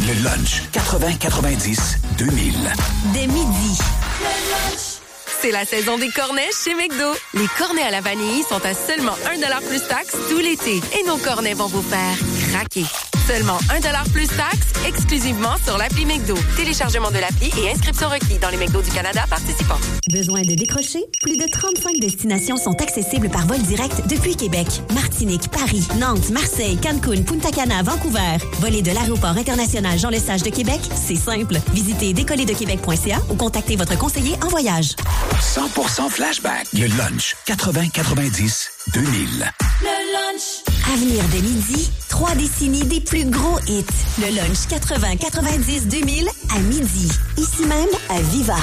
Le lunch 80-90-2000. Dès midi. C'est la saison des cornets chez McDo. Les cornets à la vanille sont à seulement 1$ plus taxes tout l'été. Et nos cornets vont vous faire craquer. Seulement 1$ plus taxes, exclusivement sur l'appli McDo. Téléchargement de l'appli et inscription requis dans les McDo du Canada participants. Besoin de décrocher? Plus de 35 destinations sont accessibles par vol direct depuis Québec. Martinique, Paris, Nantes, Marseille, Cancun, Punta Cana, Vancouver. Voler de l'aéroport international Jean-Lesage de Québec, c'est simple. Visitez décollerdequebec.ca ou contactez votre conseiller en voyage. 100% flashback. Le lunch 80-90-2000. Le lunch. À venir dès midi, 3 décennies des plus gros hits. Le lunch 80-90-2000 à midi. Ici même à Viva.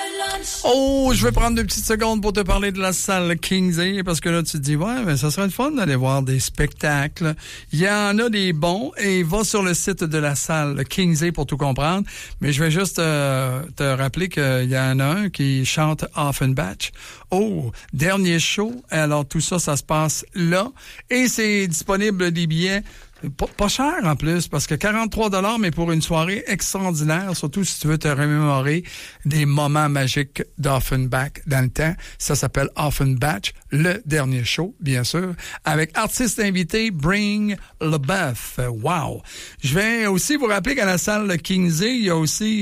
Oh, je vais prendre 2 petites secondes pour te parler de la salle Kings A, parce que là, tu te dis, ouais, mais ça serait le fun d'aller voir des spectacles. Il y en a des bons, et va sur le site de la salle Kings A pour tout comprendre. Mais je vais juste te rappeler qu'il y en a un qui chante Offenbach. Oh, dernier show. Alors, tout ça, ça se passe là. Et c'est disponible des billets. Pas cher en plus, parce que 43$, mais pour une soirée extraordinaire, surtout si tu veux te remémorer des moments magiques d'Offenbach dans le temps. Ça s'appelle Offenbach, le dernier show, bien sûr, avec artiste invité Bring LeBeouf. Wow! Je vais aussi vous rappeler qu'à la salle Kings A, il y a aussi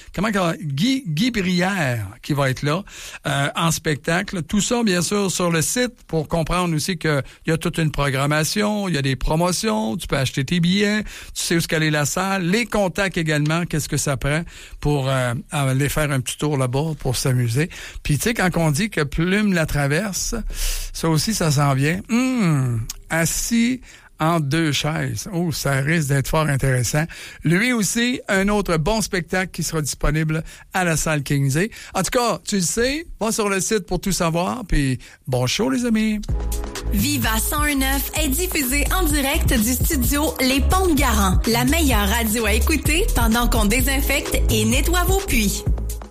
Guy Brière qui va être là en spectacle. Tout ça, bien sûr, sur le site pour comprendre aussi qu'il y a toute une programmation, il y a des promotions, tu peux acheter tes billets, tu sais où est la salle, les contacts également, qu'est-ce que ça prend pour aller faire un petit tour là-bas pour s'amuser. Puis tu sais, quand on dit que Plume la traverse, ça aussi, ça s'en vient. Assis en 2 chaises. Oh, ça risque d'être fort intéressant. Lui aussi, un autre bon spectacle qui sera disponible à la salle Kings A. En tout cas, tu le sais, va sur le site pour tout savoir, puis bon show, les amis! Viva 101.9 est diffusé en direct du studio Les Ponts de Garant, la meilleure radio à écouter pendant qu'on désinfecte et nettoie vos puits.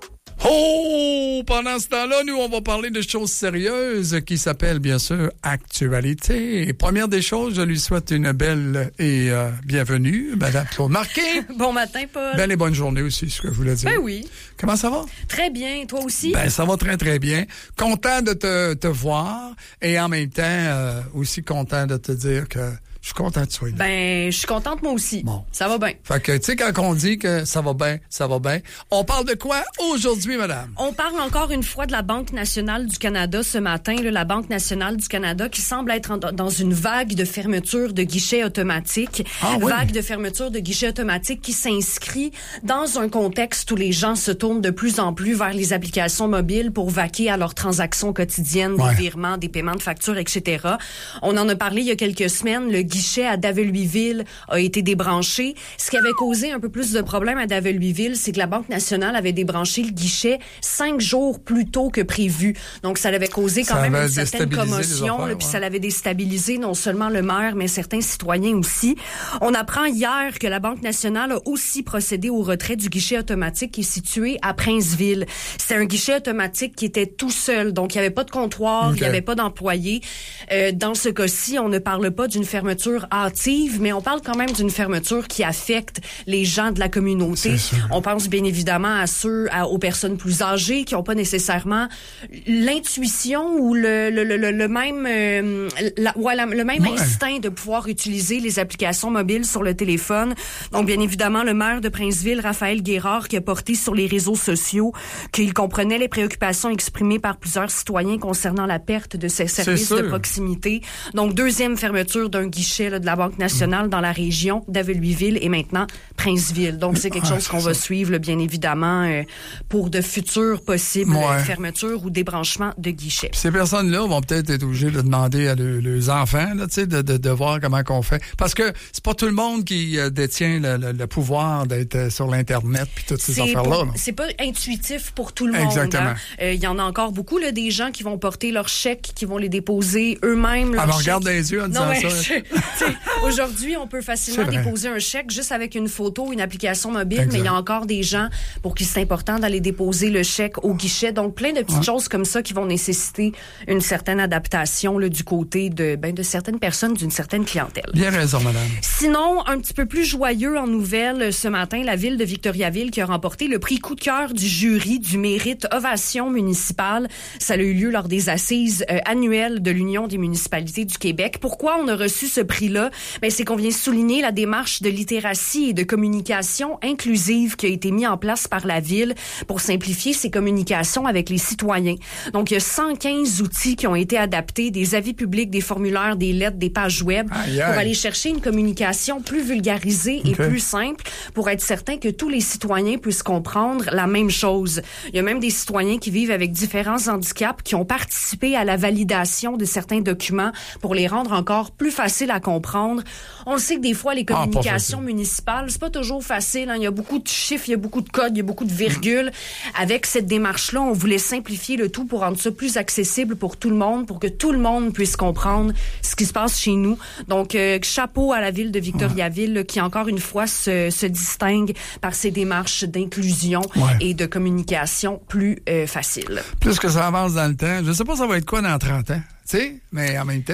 Oh! Pendant ce temps-là, nous, on va parler de choses sérieuses qui s'appellent, bien sûr, Actualité. Et première des choses, je lui souhaite une belle et bienvenue, Madame Claude Marquet. Bon matin, Paul. Belle et bonne journée aussi, ce que je voulais dire. Ben oui. Comment ça va? Très bien. Toi aussi? Ben, ça va très, très bien. Content de te voir et en même temps, aussi content de te dire que je suis content de toi. Ben, je suis contente moi aussi. Bon. Ça va bien. Fait que, tu sais, quand on dit que ça va bien, ça va bien. On parle de quoi aujourd'hui, madame? On parle encore une fois de la Banque nationale du Canada ce matin. Là, la Banque nationale du Canada qui semble être dans une vague de fermeture de guichets automatiques. Ah, oui. Vague de fermeture de guichets automatiques qui s'inscrit dans un contexte où les gens se tournent de plus en plus vers les applications mobiles pour vaquer à leurs transactions quotidiennes, des virements, des paiements de factures, etc. On en a parlé il y a quelques semaines. Le guichet à Daveluiville a été débranché. Ce qui avait causé un peu plus de problèmes à Daveluiville, c'est que la Banque nationale avait débranché le guichet 5 jours plus tôt que prévu. Donc, ça avait causé quand même une certaine commotion, puis ça l'avait déstabilisé non seulement le maire, mais certains citoyens aussi. On apprend hier que la Banque nationale a aussi procédé au retrait du guichet automatique qui est situé à Princeville. C'est un guichet automatique qui était tout seul, donc il n'y avait pas de comptoir, il n'y avait pas d'employé. Dans ce cas-ci, on ne parle pas d'une fermeture hâtive, mais on parle quand même d'une fermeture qui affecte les gens de la communauté. On pense bien évidemment aux personnes plus âgées qui n'ont pas nécessairement l'intuition ou le même instinct de pouvoir utiliser les applications mobiles sur le téléphone. Donc, bien évidemment, le maire de Princeville, Raphaël Guérard, qui a porté sur les réseaux sociaux qu'il comprenait les préoccupations exprimées par plusieurs citoyens concernant la perte de ces services de proximité. Donc, deuxième fermeture d'un guichet de la Banque nationale dans la région d'Aveluiville et maintenant Princeville. Donc, c'est quelque chose qu'on va suivre, bien évidemment, pour de futures possibles fermetures ou débranchements de guichets. Puis ces personnes-là vont peut-être être obligées de demander à leurs enfants là, de voir comment qu'on fait. Parce que c'est pas tout le monde qui détient le pouvoir d'être sur l'Internet puis toutes ces affaires-là. C'est pas intuitif pour tout le monde. Exactement. Il y en a encore beaucoup, là, des gens qui vont porter leurs chèques, qui vont les déposer eux-mêmes. Alors, regarde dans les yeux en disant ça. Aujourd'hui, on peut facilement déposer un chèque juste avec une photo, une application mobile, mais il y a encore des gens pour qui c'est important d'aller déposer le chèque au guichet. Donc, plein de petites choses comme ça qui vont nécessiter une certaine adaptation là, du côté de certaines personnes, d'une certaine clientèle. Bien raison, madame. Sinon, un petit peu plus joyeux en nouvelles ce matin, la ville de Victoriaville qui a remporté le prix coup de cœur du jury du mérite Ovation municipale. Ça a eu lieu lors des assises annuelles de l'Union des municipalités du Québec. Pourquoi on a reçu ce prix-là? C'est qu'on vient souligner la démarche de littératie et de communication inclusive qui a été mise en place par la ville pour simplifier ses communications avec les citoyens. Donc, il y a 115 outils qui ont été adaptés, des avis publics, des formulaires, des lettres, des pages web, pour aller chercher une communication plus vulgarisée et plus simple pour être certain que tous les citoyens puissent comprendre la même chose. Il y a même des citoyens qui vivent avec différents handicaps qui ont participé à la validation de certains documents pour les rendre encore plus faciles à comprendre. On le sait que des fois, les communications municipales, c'est pas toujours facile. Hein. Il y a beaucoup de chiffres, il y a beaucoup de codes, il y a beaucoup de virgules. Avec cette démarche-là, on voulait simplifier le tout pour rendre ça plus accessible pour tout le monde, pour que tout le monde puisse comprendre ce qui se passe chez nous. Donc, chapeau à la ville de Victoriaville qui, encore une fois, se distingue par ses démarches d'inclusion et de communication plus faciles. Plus que ça avance dans le temps, je sais pas ça va être quoi dans 30 ans, tu sais, mais en même temps...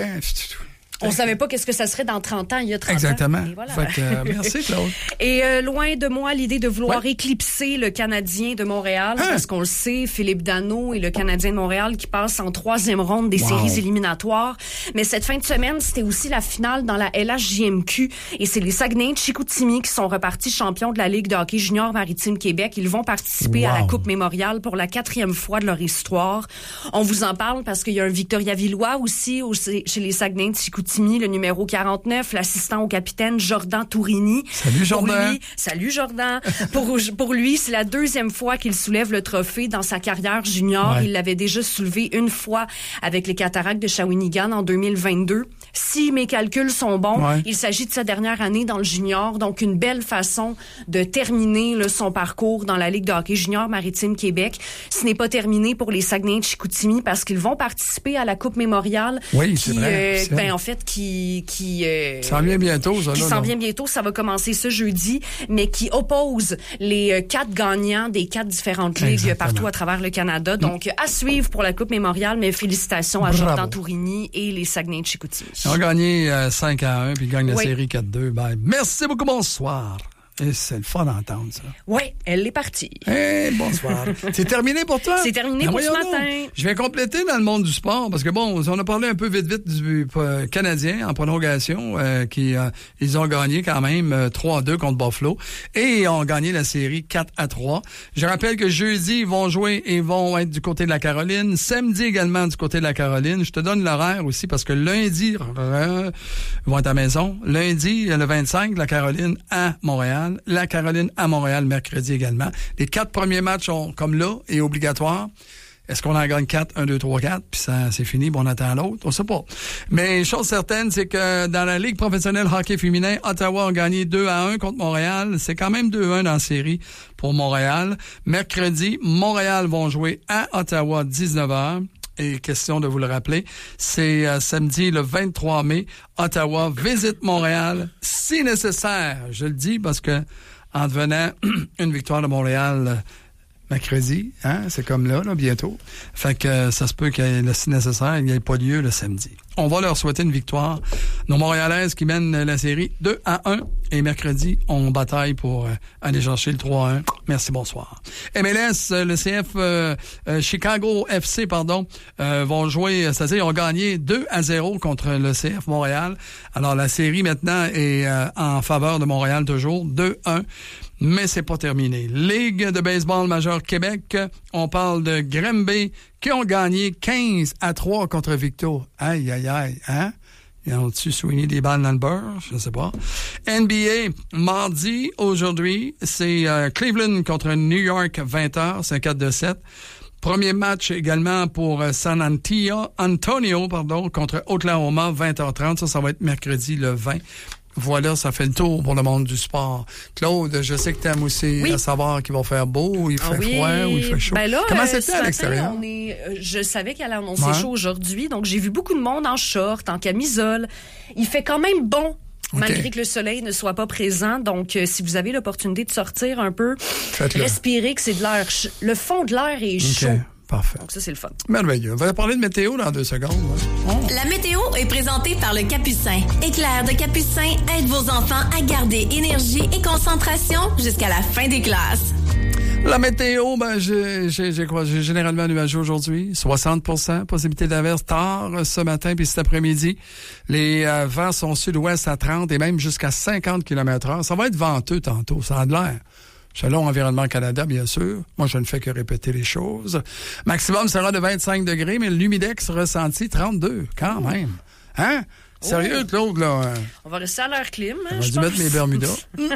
On savait pas qu'est-ce que ça serait dans 30 ans, il y a 30 Exactement. ans. Exactement. Voilà. Fait que, merci, Claude. Et loin de moi l'idée de vouloir éclipser le Canadien de Montréal, parce qu'on le sait, Philippe Danault et le Canadien de Montréal qui passe en 3e ronde des séries éliminatoires. Mais cette fin de semaine, c'était aussi la finale dans la LHJMQ. Et c'est les Saguenay de Chicoutimi qui sont repartis champions de la Ligue de hockey junior Maritime Québec. Ils vont participer à la Coupe Mémoriale pour la 4e fois de leur histoire. On vous en parle parce qu'il y a un Victoriavillois aussi chez les Saguenay de Chicoutimi, le numéro 49, l'assistant au capitaine Jordan Tourini. Salut Jordan. Salut Jordan. Pour lui, c'est la 2e fois qu'il soulève le trophée dans sa carrière junior. Il l'avait déjà soulevé une fois avec les Cataractes de Shawinigan en 2022. Si mes calculs sont bons, il s'agit de sa dernière année dans le junior, donc une belle façon de terminer son parcours dans la Ligue de hockey junior Maritime Québec. Ce n'est pas terminé pour les Saguenay de Chicoutimi parce qu'ils vont participer à la Coupe Mémoriale. Oui, c'est vrai. En fait, qui s'en vient bientôt, ça. Qui s'en vient bientôt, ça va commencer ce jeudi, mais qui oppose les 4 gagnants des 4 différentes ligues partout à travers le Canada. Donc, à suivre pour la Coupe Mémoriale, mais félicitations à Jordan Tourini et les Saguenay de Chicoutimi. Ils ont gagné 5-1, puis ils gagnent la série 4-2. Ben, merci beaucoup, bonsoir. Et c'est le fun d'entendre ça. Oui, elle est partie. Bonsoir. C'est terminé pour toi? C'est terminé pour ce matin. Je vais compléter dans le monde du sport, parce que on a parlé un peu vite du Canadien en prolongation, ils ont gagné quand même 3-2 contre Buffalo, et ils ont gagné la série 4-3. Je rappelle que jeudi, ils vont jouer et vont être du côté de la Caroline. Samedi également du côté de la Caroline. Je te donne l'horaire aussi, parce que lundi, ils vont être à la maison. Lundi, le 25, la Caroline à Montréal. La Caroline à Montréal, mercredi également. Les 4 premiers matchs sont comme là et obligatoires. Est-ce qu'on en gagne 4, 1, 2, 3, 4, puis ça, c'est fini, puis on attend l'autre? On sait pas. Mais chose certaine, c'est que dans la Ligue professionnelle hockey féminin, Ottawa a gagné 2-1 contre Montréal. C'est quand même 2-1 dans la série pour Montréal. Mercredi, Montréal vont jouer à Ottawa 19h. Et question de vous le rappeler, c'est samedi le 23 mai, Ottawa visite Montréal, si nécessaire. Je le dis parce que en devenant une victoire de Montréal mercredi, c'est comme là, bientôt. Fait que ça se peut qu'il y ait, si nécessaire, il n'y ait pas lieu le samedi. On va leur souhaiter une victoire. Nos Montréalaises qui mènent la série 2-1. Et mercredi, on bataille pour aller chercher le 3-1. Merci, bonsoir. MLS, le CF Chicago FC, vont jouer, c'est-à-dire ils ont gagné 2-0 contre le CF Montréal. Alors la série maintenant est en faveur de Montréal toujours, 2-1. Mais c'est pas terminé. Ligue de baseball majeure Québec, on parle de Granby qui ont gagné 15-3 contre Victo. Aïe, aïe, aïe, hein? Ils ont-tu soigné des balles dans le beurre? Je sais pas. NBA, mardi, aujourd'hui, c'est Cleveland contre New York, 20h, c'est 4-7. Premier match également pour San Antonio, contre Oklahoma, 20h30. Ça va être mercredi le 20. voilà, ça fait le tour pour le monde du sport. Claude, je sais que tu aimes aussi à savoir qu'il va faire beau, il fait froid ou il fait chaud. Ben là, comment c'était à l'extérieur? Je savais qu'elle allait annoncer chaud aujourd'hui, donc j'ai vu beaucoup de monde en short, en camisole. Il fait quand même bon. Malgré que le soleil ne soit pas présent. Donc, si vous avez l'opportunité de sortir un peu, respirez que c'est de l'air... Le fond de l'air est chaud. Parfait. Donc ça, c'est le fun. Merveilleux. On va parler de météo dans 2 secondes. La météo est présentée par le Capucin. Éclair de Capucin aide vos enfants à garder énergie et concentration jusqu'à la fin des classes. La météo, j'ai généralement nuageux aujourd'hui, 60%, possibilité d'averse tard ce matin puis cet après-midi. Les vents sont sud-ouest à 30 et même jusqu'à 50 km/h. Ça va être venteux tantôt, ça a de l'air. Selon Environnement Canada, bien sûr. Moi, je ne fais que répéter les choses. Maximum sera de 25 degrés, mais l'humidex ressenti 32, quand même. Hein? Sérieux, Claude, là? On va rester à l'air clim, hein, je pense. Mettre mes Bermudas.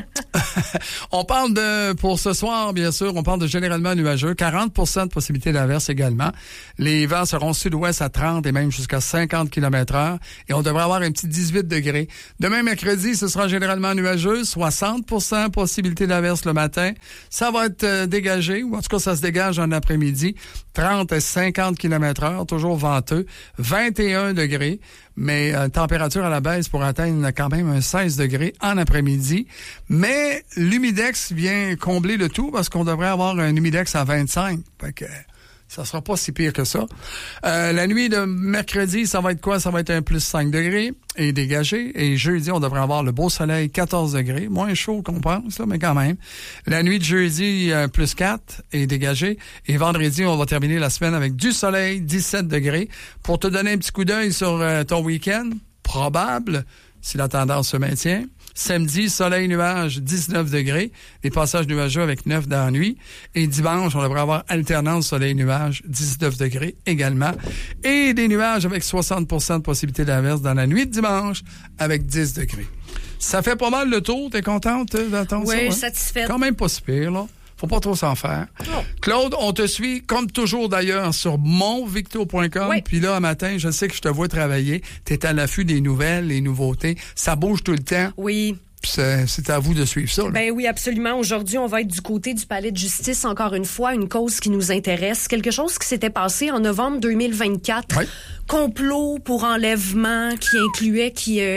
On parle pour ce soir, bien sûr, on parle de généralement nuageux. 40% de possibilité d'averse également. Les vents seront sud-ouest à 30 et même jusqu'à 50 km/h. Et on devrait avoir un petit 18 degrés. Demain, mercredi, ce sera généralement nuageux. 60% possibilité d'averse le matin. Ça va être dégagé, ou en tout cas, ça se dégage en après-midi. 30 et 50 km/h, toujours venteux. 21 degrés. Mais température à la baisse pour atteindre quand même un 16 degrés en après-midi. Mais l'humidex vient combler le tout parce qu'on devrait avoir un humidex à 25. Fait que ça sera pas si pire que ça. La nuit de mercredi, ça va être quoi? Ça va être un plus 5 degrés et dégagé. Et jeudi, on devrait avoir le beau soleil, 14 degrés. Moins chaud qu'on pense, là, mais quand même. La nuit de jeudi, plus 4 et dégagé. Et vendredi, on va terminer la semaine avec du soleil, 17 degrés. Pour te donner un petit coup d'œil sur ton week-end, probable, si la tendance se maintient. Samedi, soleil, nuage, 19 degrés. Des passages nuageux avec 9 dans la nuit. Et dimanche, on devrait avoir alternance soleil-nuage, 19 degrés également. Et des nuages avec 60% de possibilité d'averse dans la nuit de dimanche avec 10 degrés. Ça fait pas mal le tour. T'es contente d'entendre ça? Oui, satisfaite. Quand même pas si pire, là. Faut pas trop s'en faire. Non. Claude, on te suit, comme toujours d'ailleurs, sur monvicto.com. Oui. Puis là, un matin, je sais que je te vois travailler. T'es à l'affût des nouvelles, les nouveautés. Ça bouge tout le temps. Oui. C'est à vous de suivre ça. Là. Ben oui, absolument. Aujourd'hui, on va être du côté du palais de justice, encore une fois, une cause qui nous intéresse. Quelque chose qui s'était passé en novembre 2024. Oui. Complot pour enlèvement qui incluait,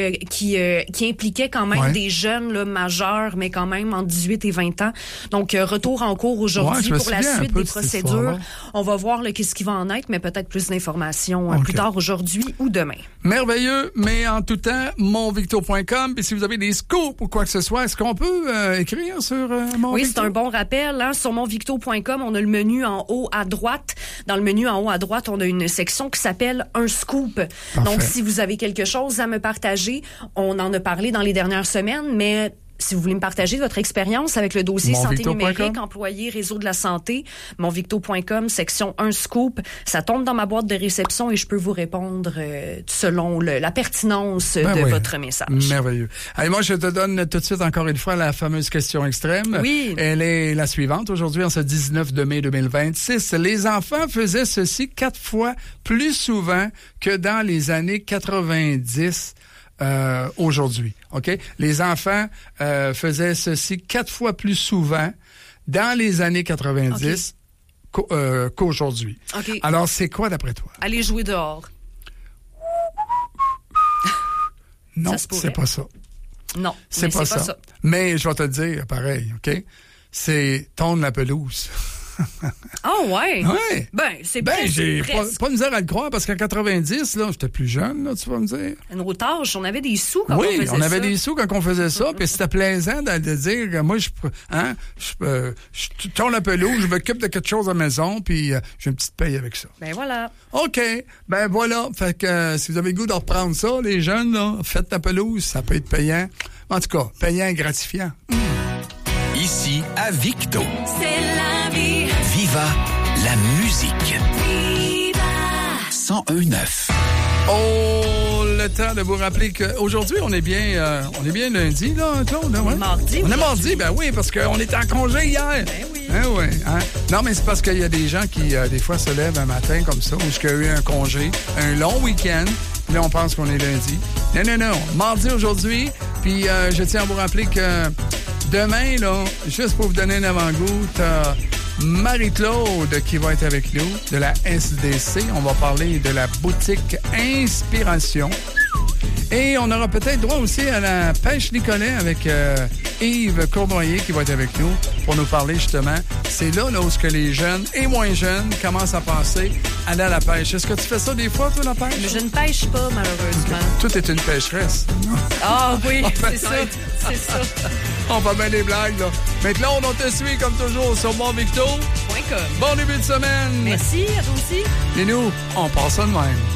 qui impliquait quand même des jeunes là, majeurs, mais quand même entre 18 et 20 ans. Donc, retour en cours aujourd'hui pour la suite des procédures. On va voir qu'est-ce qui va en être, mais peut-être plus d'informations plus tard aujourd'hui ou demain. Merveilleux, mais en tout temps, monvicto.com. Puis si vous avez des scoops ou quoi que ce soit, est-ce qu'on peut écrire sur Monvicto? Oui, c'est un bon rappel. Hein? Sur monvicto.com, on a le menu en haut à droite. Dans le menu en haut à droite, on a une section qui s'appelle un scoop. Parfait. Donc, si vous avez quelque chose à me partager, on en a parlé dans les dernières semaines, mais si vous voulez me partager votre expérience avec le dossier santé numérique, employé, réseau de la santé, monvicto.com, section 1 scoop, ça tombe dans ma boîte de réception et je peux vous répondre selon la pertinence de votre message. Merveilleux. Allez, moi, je te donne tout de suite encore une fois la fameuse question extrême. Oui. Elle est la suivante. Aujourd'hui, en ce 19 de mai 2026, les enfants faisaient ceci 4 fois plus souvent que dans les années 90. Aujourd'hui, OK? Les enfants faisaient ceci 4 fois plus souvent dans les années 90 qu'aujourd'hui. Okay. Alors, c'est quoi d'après toi? Aller jouer dehors. Non, c'est pas ça. Non, c'est pas ça. Mais je vais te le dire, pareil, OK? C'est tondre la pelouse. Oh, ouais. Ouais. Ben, c'est j'ai pas de misère à le croire parce qu'en 90, là, j'étais plus jeune, là, tu vas me dire. Un autre âge, on avait des sous quand on faisait ça. Oui, on avait des sous quand on faisait ça, puis c'était plaisant de dire, moi, je tourne la pelouse, je m'occupe de quelque chose à la maison, puis j'ai une petite paye avec ça. Ben voilà. OK, ben voilà. Fait que si vous avez le goût de reprendre ça, les jeunes, là, faites la pelouse, ça peut être payant. En tout cas, payant et gratifiant. Ici, à Victo. C'est la vie. Viva la musique. Viva 101.9. Oh, le temps de vous rappeler qu'aujourd'hui, on est bien lundi, là, Claude. Ouais? Mardi. On est mardi, ben oui, parce qu'on était en congé hier. Ben oui. Oui, hein? Non, mais c'est parce qu'il y a des gens qui, des fois, se lèvent un matin comme ça, où il y a eu un congé, un long week-end. Là, on pense qu'on est lundi. Non. Mardi aujourd'hui, Puis, je tiens à vous rappeler que demain, là, juste pour vous donner un avant-goût, t'as Marie-Claude qui va être avec nous de la SDC. On va parler de la boutique Inspiration. Et on aura peut-être droit aussi à la pêche Nicolet avec Yves Cournoyer qui va être avec nous pour nous parler justement. C'est là où que les jeunes et moins jeunes commencent à penser à aller à la pêche. Est-ce que tu fais ça des fois, toi, la pêche? Je ne pêche pas, malheureusement. Tout est une pêcheresse. Ah oui, c'est ça. C'est ça. On va bien des blagues, là. Maintenant, on te suit comme toujours sur monvicto.com. Bon début de semaine. Merci, à toi aussi. Et nous, on passe ça de même.